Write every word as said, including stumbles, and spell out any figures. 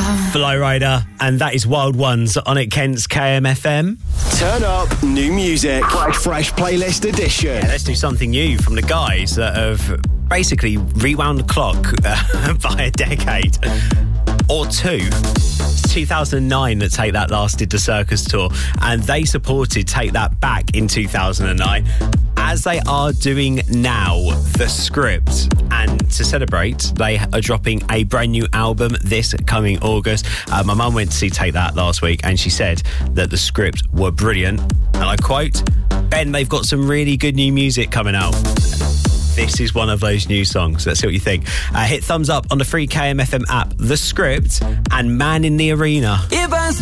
Flowrider, and that is Wild Ones on at Kent's K M F M. Turn up new music. Fresh, fresh playlist edition. Yeah, let's do something new from the guys that have basically rewound the clock uh, by a decade or two. It's two thousand nine that Take That last did the Circus tour, and they supported Take That back in two thousand nine, as they are doing now, The Script. And to celebrate, they are dropping a brand new album this coming August. Uh, my mum went to see Take That last week, and she said that The Script were brilliant. And I quote, "Ben, they've got some really good new music coming out." This is one of those new songs. Let's see what you think. Uh, hit thumbs up on the free K M F M app, The Script, and Man in the Arena. It burns